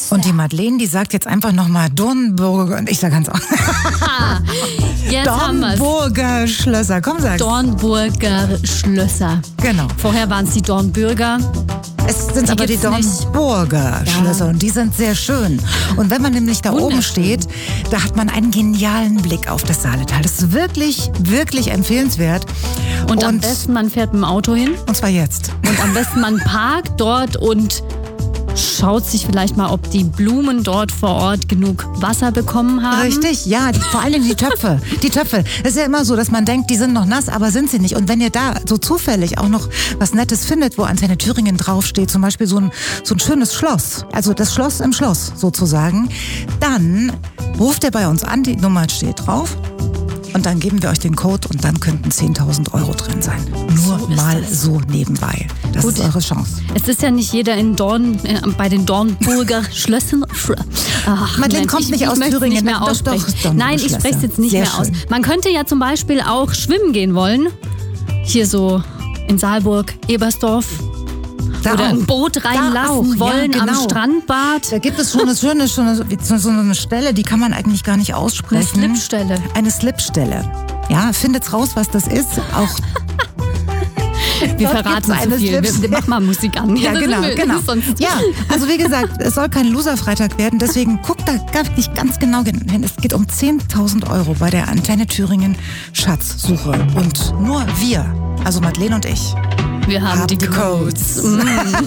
Und die Madeleine, die sagt jetzt einfach nochmal Dornburger, und ich sage ganz auch. Jetzt haben wir's. Dornburger Schlösser, komm sag. Dornburger Schlösser. Genau. Vorher waren es die Dornbürger. Es sind aber die gibt's nicht. Dornburger Schlösser und die sind sehr schön. Und wenn man nämlich da oben steht, da hat man einen genialen Blick auf das Saaletal. Das ist wirklich, wirklich empfehlenswert. Und am besten, man fährt mit dem Auto hin. Und zwar jetzt. Und am besten, man parkt dort und schaut sich vielleicht mal, ob die Blumen dort vor Ort genug Wasser bekommen haben. Richtig, ja, vor allem die Töpfe. Die Töpfe. Es ist ja immer so, dass man denkt, die sind noch nass, aber sind sie nicht. Und wenn ihr da so zufällig auch noch was Nettes findet, wo Antenne Thüringen draufsteht, zum Beispiel so ein schönes Schloss, also das Schloss im Schloss sozusagen, dann ruft ihr bei uns an, die Nummer steht drauf. Und dann geben wir euch den Code und dann könnten 10.000 € drin sein. Nur So ist mal das. so nebenbei. Das Gut. ist eure Chance. Es ist ja nicht jeder bei den Dornburger Schlössern. Ach, Madeleine Mensch, kommt nicht aus ich möchte es Thüringen. nicht mehr Doch, aussprechen. Dornburger Nein, ich Schlösser. spreche es jetzt nicht Sehr mehr aus. schön. Man könnte ja zum Beispiel auch schwimmen gehen wollen. Hier so in Saalburg, Ebersdorf. Da Oder auch. ein Boot reinlassen Da auch, wollen ja, am genau. Strandbad. Da gibt es schon so eine Stelle, die kann man eigentlich gar nicht aussprechen. Eine Slipstelle. Eine Slipstelle. Ja, findet's raus, was das ist. Auch Wir dort verraten gibt's zu eine viel. Wir machen mal Musik an. Ja, das genau, sind wir genau. sonst- Ja, also wie gesagt, es soll kein Loser-Freitag werden, deswegen guckt da nicht ganz genau hin. Es geht um 10.000 € bei der Antenne Thüringen Schatzsuche. Und nur wir, also Madeleine und ich, Wir haben die Codes.